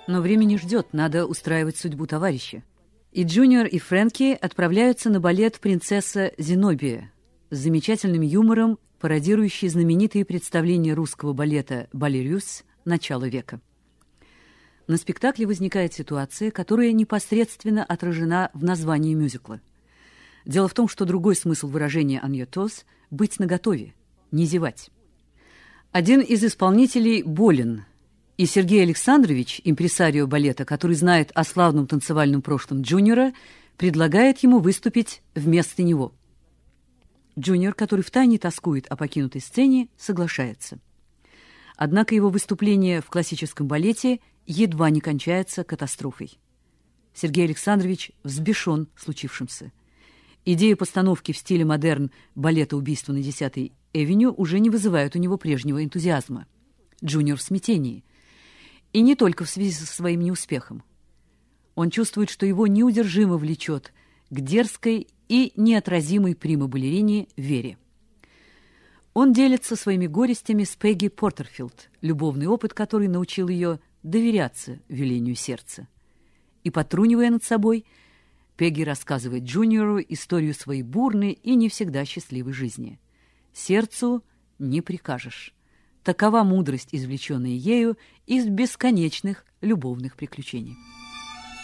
Но время не ждет, надо устраивать судьбу товарища. И Джуниор, и Фрэнки отправляются на балет «Принцесса Зенобия» с замечательным юмором, пародирующий знаменитые представления русского балета «Балерюс» начала века. На спектакле возникает ситуация, которая непосредственно отражена в названии мюзикла. Дело в том, что другой смысл выражения «аньотоз» — быть наготове, не зевать. Один из исполнителей болен, и Сергей Александрович, импресарио балета, который знает о славном танцевальном прошлом Джуниора, предлагает ему выступить вместо него. Джуниор, который втайне тоскует о покинутой сцене, соглашается. Однако его выступление в классическом балете едва не кончается катастрофой. Сергей Александрович взбешен случившимся. Идея постановки в стиле модерн балета «Убийство на 10-й Эвеню» уже не вызывает у него прежнего энтузиазма. Джуниор в смятении. И не только в связи со своим неуспехом. Он чувствует, что его неудержимо влечет к дерзкой и неотразимой прима-балерине Вере. Он делится своими горестями с Пегги Портерфилд, любовный опыт которой научил ее доверяться велению сердца. И, потрунивая над собой, Пегги рассказывает Джуниору историю своей бурной и не всегда счастливой жизни. Сердцу не прикажешь. Такова мудрость, извлеченная ею из бесконечных любовных приключений.